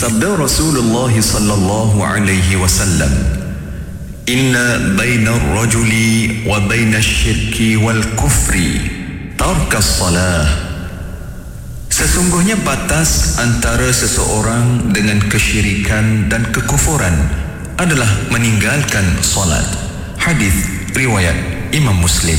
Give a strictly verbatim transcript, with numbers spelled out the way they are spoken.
Sabda Rasulullah sallallahu alaihi wasallam, "Inna baina ar-rajuli wa baina asy-syirki wal kufri tarkas salah." Sesungguhnya batas antara seseorang dengan kesyirikan dan kekufuran adalah meninggalkan solat. Hadis riwayat Imam Muslim.